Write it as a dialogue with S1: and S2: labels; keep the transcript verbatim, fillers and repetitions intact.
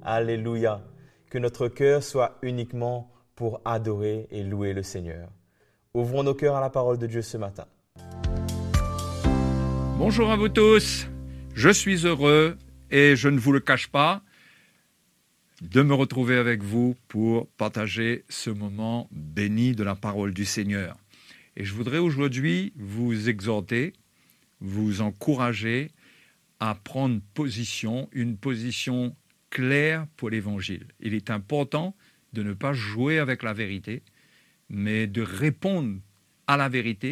S1: Alléluia. Que notre cœur soit uniquement pour adorer et louer le Seigneur. Ouvrons nos cœurs à la parole de Dieu ce matin.
S2: Bonjour à vous tous. Je suis heureux et je ne vous le cache pas de me retrouver avec vous pour partager ce moment béni de la parole du Seigneur. Et je voudrais aujourd'hui vous exhorter, vous encourager à prendre position, une position claire pour l'Évangile. Il est important de ne pas jouer avec la vérité, mais de répondre à la vérité